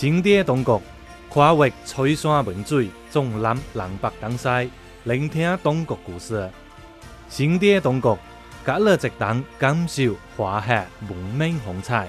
新店东国跨越翠山文水，纵南南北东西，聆听东国故事。新店东国，隔了一档感受华夏文明风采。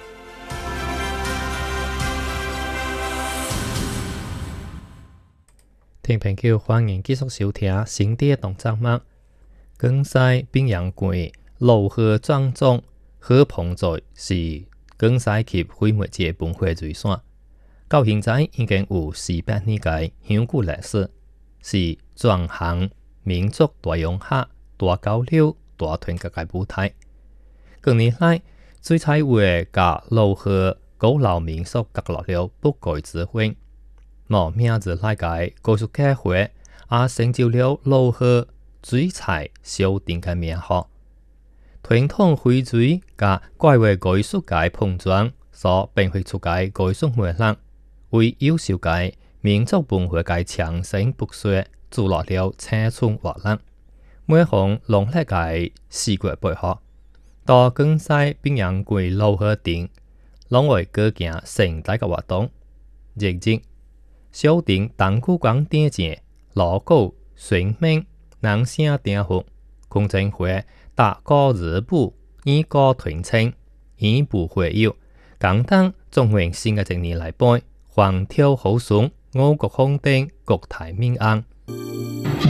听朋友欢迎继续收听新店动作目。江西滨阳县老河庄中河棚仔是江西及非物质文化遗产，到现在已经有400年嘅享古历史，是全项民族大融合、大交流、大团结嘅舞台。近年来，水彩画甲老河古老民俗结落了不改之婚。无名字来嘅艺术家会也成就了老河水彩小店嘅名号。传统徽水甲怪画艺术界碰撞所变化出嘅艺术魅力，为优秀嘅民族文化界长盛不衰注入了青春活力。每逢农历嘅4月8號，到江西滨陽縣老河店，攏會舉行盛大嘅活動。日小店東古廣點前，鑼鼓、水鳴、人聲鼎沸，公證會大歌日舞，演歌團青，演舞會友，簡單中原新嘅一年來背，橫跳好順，五穀豐登，國泰民安。